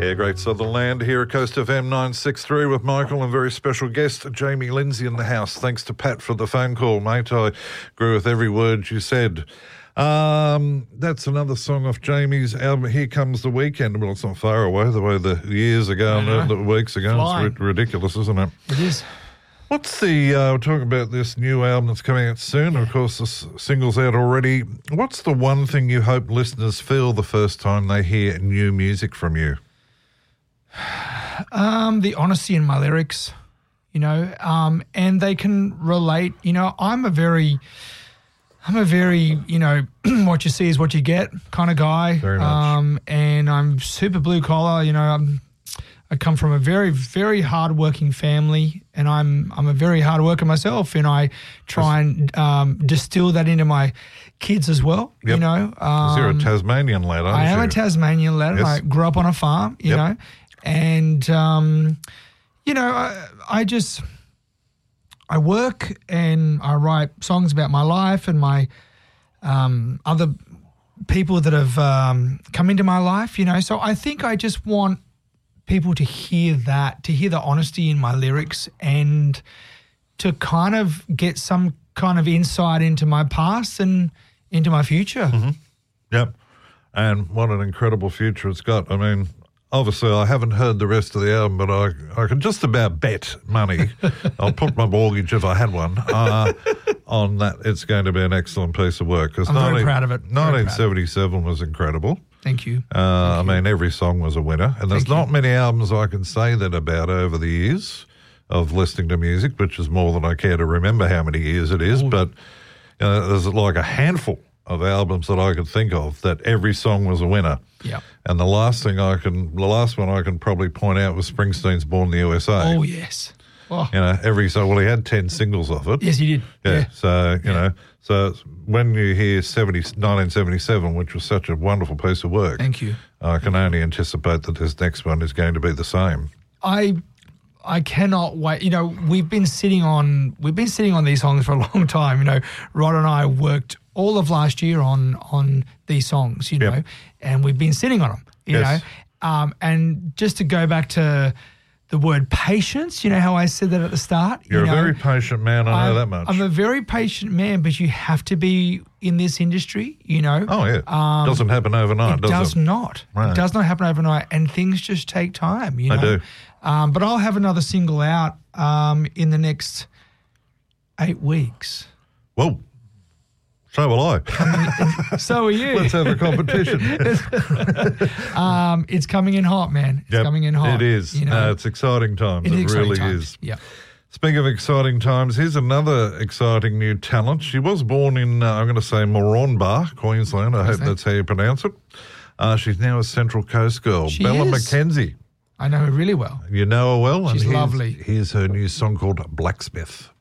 Yeah, great Southern Land here at Coast FM 963 with Michael and very special guest Jamie Lindsay in the house. Thanks to Pat for the phone call, mate. I agree with every word you said. That's another song off Jamie's album, Here Comes the Weekend. Well, it's not far away, the way the years are going, the weeks are going. It's ridiculous, isn't it? It is. What's we're talking about this new album that's coming out soon. Of course, the single's out already. What's the one thing you hope listeners feel the first time they hear new music from you? The honesty in my lyrics, and they can relate. I'm a very, what you see is what you get kind of guy. Very much. And I'm super blue collar. I come from a very, very hardworking family, and I'm a very hard worker myself, and I try and distill that into my kids as well. Yep. You're a Tasmanian lad, aren't you? I am a Tasmanian lad. Yes. I grew up on a farm, you know, and I work and I write songs about my life and my other people that have come into my life, So I think I just want people to hear that, to hear the honesty in my lyrics and to kind of get some kind of insight into my past and into my future. Mm-hmm. Yep. And what an incredible future it's got. I mean, obviously I haven't heard the rest of the album, but I can just about bet money, I'll put my mortgage if I had one, on that it's going to be an excellent piece of work. I'm very proud of it. 1977 was incredible. Thank you. I mean, every song was a winner. And there's not many albums I can say that about over the years of listening to music, which is more than I care to remember how many years it is. Ooh. But there's like a handful of albums that I could think of that every song was a winner. Yeah. And the last one I can probably point out was Springsteen's Born in the USA. Oh, yes. Oh. Every song, well, he had 10 singles off it. Yes, he did. Yeah. So, so when you hear 1977, which was such a wonderful piece of work. Thank you. I can only anticipate that this next one is going to be the same. I cannot wait. We've been sitting on these songs for a long time. Rod and I worked all of last year on these songs, and we've been sitting on them, you know. And just to go back to the word patience, how I said that at the start. You're a very patient man, I know that much. I'm a very patient man, but you have to be in this industry, Oh, yeah. Doesn't happen overnight, does it? It does not. Right. It does not happen overnight, and things just take time, They do. But I'll have another single out in the next 8 weeks. Whoa. So will I. So are you. Let's have a competition. It's coming in hot, man. It's coming in hot. It is. It's exciting times. It really is. Yeah. Speaking of exciting times, here's another exciting new talent. She was born in, I'm going to say, Moranbah, Queensland. I hope that's how you pronounce it. She's now a Central Coast girl. She Bella is. McKenzie. I know her really well. You know her well. She's lovely. Here's her new song called Blacksmith.